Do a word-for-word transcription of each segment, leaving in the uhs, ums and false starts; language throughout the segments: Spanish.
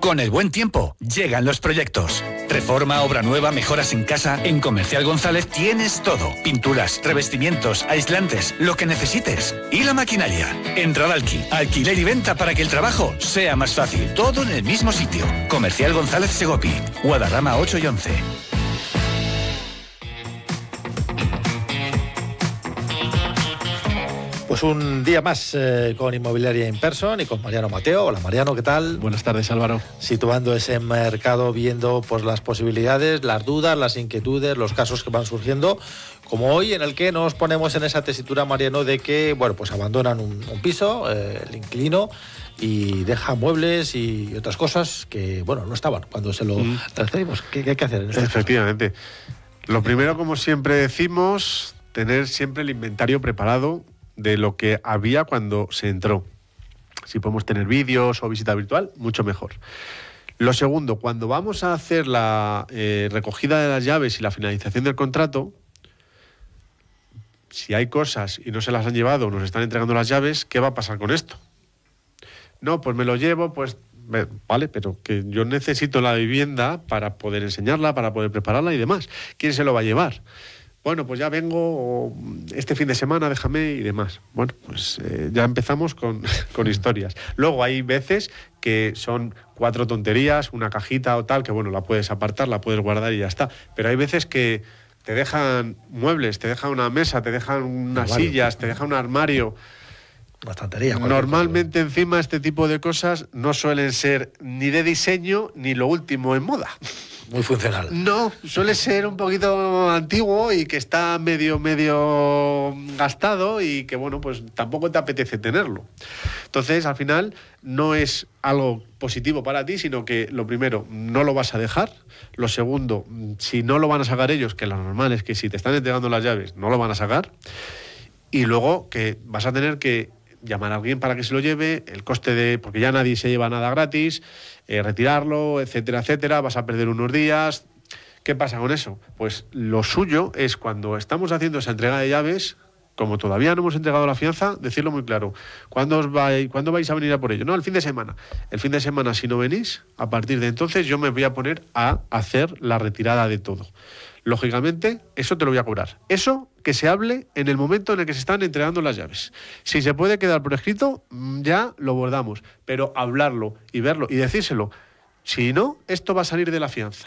Con el buen tiempo, llegan los proyectos. Reforma, obra nueva, mejoras en casa. En Comercial González tienes todo. Pinturas, revestimientos, aislantes, lo que necesites. Y la maquinaria. Entralki, alquiler y venta para que el trabajo sea más fácil. Todo en el mismo sitio. Comercial González Segopi, Guadarrama ocho y once. Pues un día más eh, con Inmobiliaria In Person y con Mariano Mateo. Hola Mariano, ¿qué tal? Buenas tardes, Álvaro. Situando ese mercado, viendo pues las posibilidades, las dudas, las inquietudes, los casos que van surgiendo, como hoy, en el que nos ponemos en esa tesitura, Mariano, de que bueno, pues abandonan un, un piso, eh, el inquilino, y deja muebles y otras cosas que bueno no estaban cuando se lo mm. transferimos. ¿Qué, ¿Qué hay que hacer en este Efectivamente. Caso? Lo primero, como siempre decimos, tener siempre el inventario preparado de lo que había cuando se entró. Si podemos tener vídeos o visita virtual, mucho mejor. Lo segundo, cuando vamos a hacer la eh, recogida de las llaves y la finalización del contrato, si hay cosas y no se las han llevado o nos están entregando las llaves, ¿qué va a pasar con esto? No, pues me lo llevo, pues vale, pero que yo necesito la vivienda para poder enseñarla, para poder prepararla y demás. ¿Quién se lo va a llevar? Bueno, pues ya vengo este fin de semana, déjame y demás. Bueno, pues eh, ya empezamos con, con historias. Luego hay veces que son cuatro tonterías, una cajita o tal, que bueno, la puedes apartar, la puedes guardar y ya está. Pero hay veces que te dejan muebles, te dejan una mesa, te dejan unas armario, sillas, te dejan un armario. Una estantería. Normalmente encima este tipo de cosas no suelen ser ni de diseño ni lo último en moda. Muy funcional. No, suele ser un poquito antiguo y que está medio, medio gastado y que, bueno, pues tampoco te apetece tenerlo. Entonces, al final, no es algo positivo para ti, sino que, lo primero, no lo vas a dejar. Lo segundo, si no lo van a sacar ellos, que lo normal es que si te están entregando las llaves, no lo van a sacar. Y luego que vas a tener que llamar a alguien para que se lo lleve, el coste de... porque ya nadie se lleva nada gratis, eh, retirarlo, etcétera, etcétera, vas a perder unos días. ¿Qué pasa con eso? Pues lo suyo es cuando estamos haciendo esa entrega de llaves, como todavía no hemos entregado la fianza, decirlo muy claro. ¿Cuándo, os vais, ¿cuándo vais a venir a por ello? No, el fin de semana. El fin de semana, si no venís, a partir de entonces yo me voy a poner a hacer la retirada de todo. Lógicamente, eso te lo voy a cobrar. Eso que se hable en el momento en el que se están entregando las llaves. Si se puede quedar por escrito, ya lo bordamos. Pero hablarlo y verlo y decírselo. Si no, esto va a salir de la fianza.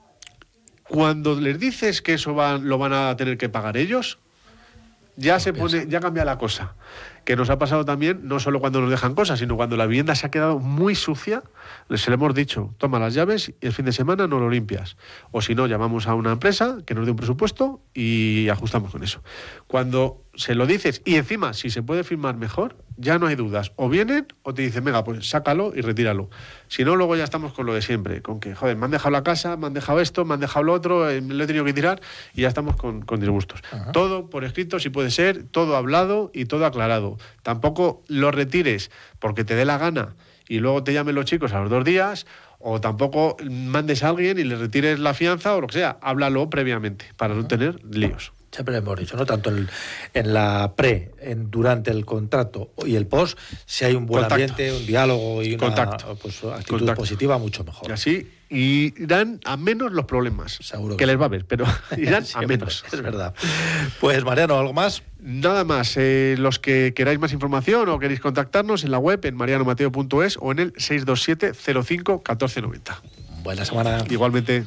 Cuando les dices que eso va, lo van a tener que pagar ellos, ya se pone, ya cambia la cosa. Que nos ha pasado también, no solo cuando nos dejan cosas, sino cuando la vivienda se ha quedado muy sucia, se le hemos dicho, toma las llaves y el fin de semana no lo limpias. O si no, llamamos a una empresa que nos dé un presupuesto y ajustamos con eso. Cuando se lo dices, y encima, si se puede firmar mejor, ya no hay dudas. O vienen o te dicen, venga, pues sácalo y retíralo. Si no, luego ya estamos con lo de siempre, con que, joder, me han dejado la casa, me han dejado esto, me han dejado lo otro, eh, lo he tenido que tirar, y ya estamos con, con disgustos. Ajá. Todo por escrito, si puede ser, todo hablado y todo aclarado. Tampoco lo retires porque te dé la gana y luego te llamen los chicos a los dos días, o tampoco mandes a alguien y le retires la fianza o lo que sea. Háblalo previamente para no tener líos. Siempre hemos dicho, ¿no? Tanto en, en la pre, en, durante el contrato y el post, si hay un buen Contacto. ambiente, un diálogo y una pues, actitud Contacto. positiva, mucho mejor. Y así irán a menos los problemas. Seguro que, que les va a ver, pero irán a menos. Es verdad. Pues Mariano, ¿algo más? Nada más. Eh, los que queráis más información o queréis contactarnos en la web, en mariano mateo punto es o en el seis dos siete cero cinco uno cuatro nueve cero. Buena semana. Igualmente.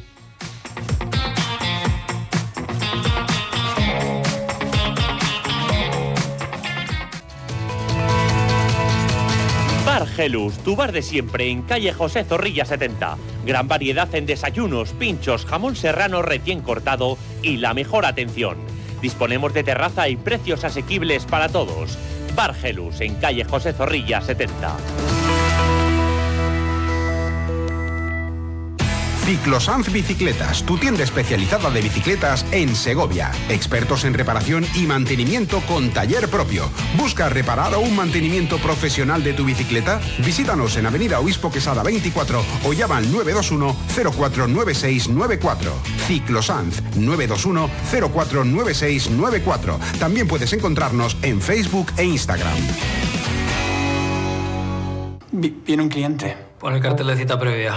Bar Gelus, tu bar de siempre en calle José Zorrilla setenta. Gran variedad en desayunos, pinchos, jamón serrano recién cortado y la mejor atención. Disponemos de terraza y precios asequibles para todos. Bar Gelus en calle José Zorrilla setenta. Ciclosanz Bicicletas, tu tienda especializada de bicicletas en Segovia. Expertos en reparación y mantenimiento con taller propio. ¿Buscas reparar o un mantenimiento profesional de tu bicicleta? Visítanos en Avenida Obispo Quesada veinticuatro o llama al nueve dos uno cero cuatro nueve seis nueve cuatro. Ciclosanz nueve dos uno cero cuatro nueve seis nueve cuatro. También puedes encontrarnos en Facebook e Instagram. Viene un cliente. Pon el cartel de cita previa.